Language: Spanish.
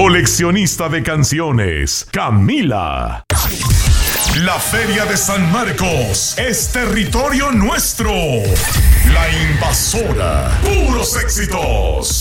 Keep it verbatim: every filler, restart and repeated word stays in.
coleccionista de canciones, Camila. La Feria de San Marcos es territorio nuestro. La Invasora. Puros éxitos.